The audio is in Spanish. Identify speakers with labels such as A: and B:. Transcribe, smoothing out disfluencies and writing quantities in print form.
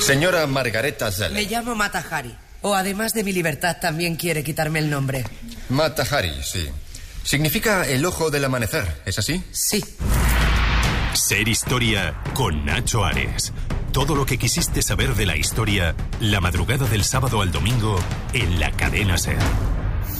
A: Señora Margareta Zeller.
B: Me llamo Mata Hari. O además de mi libertad también quiere quitarme el nombre.
A: Mata Hari, sí. Significa el ojo del amanecer, ¿es así?
B: Sí.
C: Ser Historia con Nacho Ares. Todo lo que quisiste saber de la historia, la madrugada del sábado al domingo en la cadena SER.